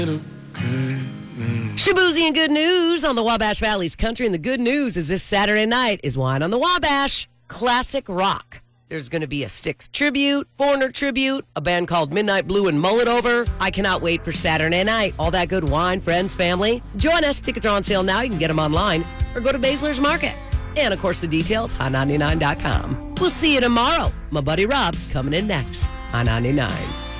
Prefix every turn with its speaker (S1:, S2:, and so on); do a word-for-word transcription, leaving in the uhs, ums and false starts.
S1: Shabuzi and good news on the Wabash Valley's Country. And the good news is this Saturday night is Wine on the Wabash Classic Rock. There's going to be a Styx tribute, Foreigner tribute, a band called Midnight Blue and Mullet Over. I cannot wait for Saturday night. All that good wine, friends, family. Join us. Tickets are on sale now. You can get them online or go to Baszler's Market. And, of course, the details, hot ninety-nine dot com. We'll see you tomorrow. My buddy Rob's coming in next. Hot ninety-nine.